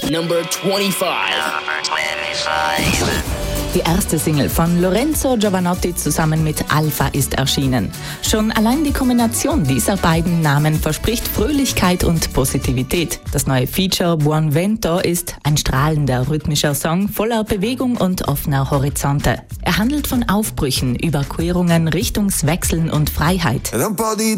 Number 25. Die erste Single von Lorenzo Giovanotti zusammen mit Alpha ist erschienen. Schon allein die Kombination dieser beiden Namen verspricht Fröhlichkeit und Positivität. Das neue Feature Buon Vento ist ein strahlender rhythmischer Song voller Bewegung und offener Horizonte. Er handelt von Aufbrüchen, Überquerungen, Richtungswechseln und Freiheit.